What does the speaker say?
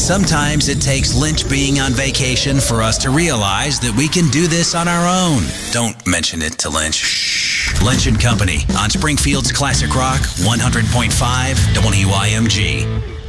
Sometimes it takes Lynch being on vacation for us to realize that we can do this on our own. Don't mention it to Lynch. Lynch & Company on Springfield's Classic Rock 100.5 WYMG.